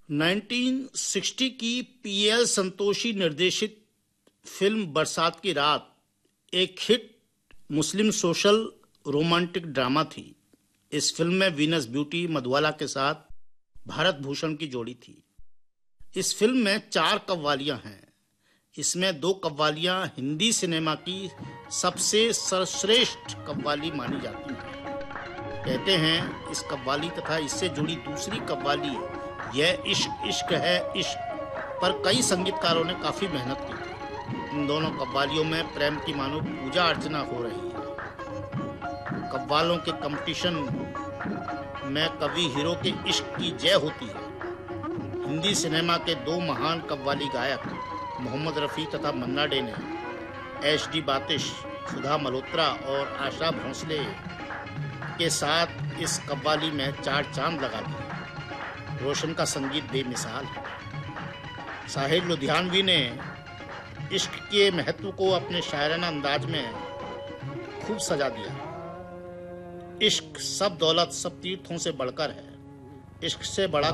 1960 की पीएल संतोषी निर्देशित फिल्म बरसात की रात एक हिट मुस्लिम सोशल रोमांटिक ड्रामा थी। इस फिल्म में वीनस ब्यूटी मधुबाला के साथ भारत भूषण की जोड़ी थी। इस फिल्म में 4 कव्वालियां हैं। इसमें 2 कव्वालियां हिंदी सिनेमा की सबसे सर्वश्रेष्ठ कव्वाली मानी जाती हैं। कहते हैं इस कव्वाली तथा इससे जुड़ी दूसरी कव्वाली यह इश्क इश्क है इश्क पर कई संगीतकारों ने काफी मेहनत की थी। इन दोनों कव्वालियों में प्रेम की मानो पूजा अर्चना हो रही है। कव्वालों के कंपटीशन में कवि हीरो के इश्क की जय होती है। हिंदी सिनेमा के 2 महान कव्वाली गायक मोहम्मद रफी तथा मन्ना डे ने एच.डी. बातिश, सुधा मल्होत्रा और आशा भोसले के साथ इस कव्वाली में 4 चांद लगा दिए। रोशन का संगीत बेमिसाल है। साहिर लुधियानवी ने इश्क के महत्व को अपने शायराना अंदाज में खूब सजा दिया। इश्क सब दौलत सब तीर्थों से बढ़कर है। इश्क से बड़ा